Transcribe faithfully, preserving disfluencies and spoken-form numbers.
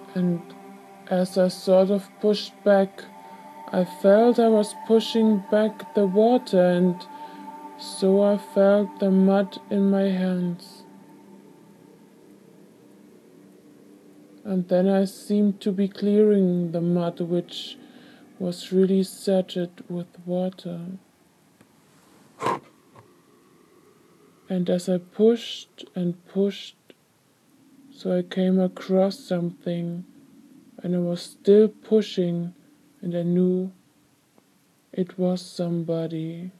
and as I sort of pushed back, I felt I was pushing back the water, and so I felt the mud in my hands. And then I seemed to be clearing the mud, which was really saturated with water. And as I pushed and pushed, so I came across something, and I was still pushing, and I knew it was somebody.